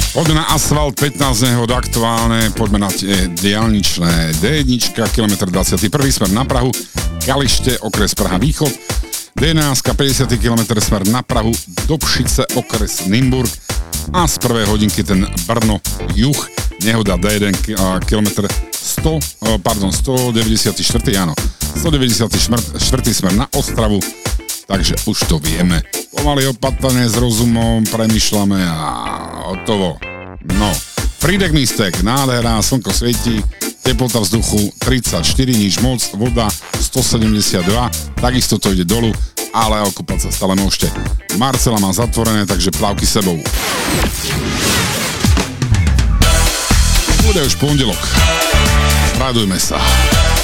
Poďme na asfalt, 15 nehod aktuálne, poďme na tie diaľničné D1, kilometr 21, smer na Prahu, Kalište, okres Praha Východ, D11, 50 km smer na Prahu, Dobšice, okres Nymburk a z prvej hodinky ten Brno juh, nehoda D1, kilometr 194, áno, 194 smer na Ostravu, takže už to vieme. Pomaly opatrne s rozumom premýšľame a hotovo. No, Frídek Mistek, nádhera, slnko svieti, teplota vzduchu 34, nič moc, voda 172, takisto to ide dolu, ale okúpať sa stále môžete. Marcela má zatvorené, takže plavky sebou. Bude už pondelok. Radujme sa.